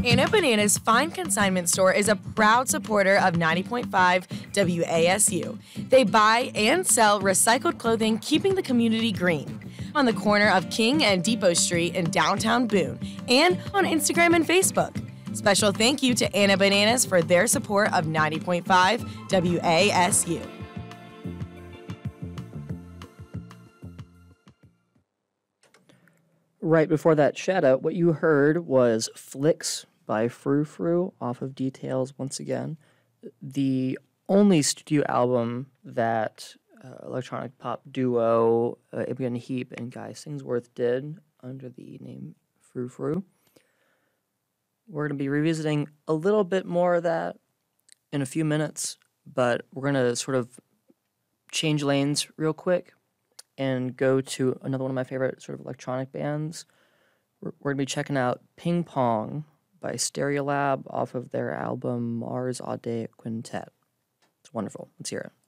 Anna Banana's Fine Consignment Store is a proud supporter of 90.5 WASU. They buy and sell recycled clothing, keeping the community green. On the corner of King and Depot Street in downtown Boone, and on Instagram and Facebook. Special thank you to Anna Bananas for their support of 90.5 WASU. Right before that shout out, what you heard was Flicks by Frou Frou off of Details once again. The only studio album that electronic pop duo Imogen Heap and Guy Singsworth did under the name Frou Frou. We're going to be revisiting a little bit more of that in a few minutes, but we're going to sort of change lanes real quick and go to another one of my favorite sort of electronic bands. We're going to be checking out Ping Pong by Stereolab off of their album Mars Audet Quintet. It's wonderful. Let's hear it.